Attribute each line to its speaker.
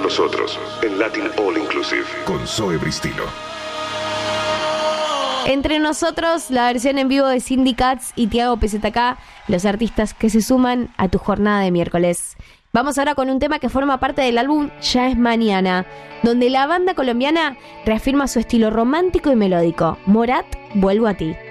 Speaker 1: nosotros en Latin All Inclusive con Zoe Bristilo.
Speaker 2: Entre nosotros, la versión en vivo de Cindy Katz y Tiago PZK, los artistas que se suman a tu jornada de miércoles. Vamos ahora con un tema que forma parte del álbum Ya es Mañana, donde la banda colombiana reafirma su estilo romántico y melódico. Morat, vuelvo a ti.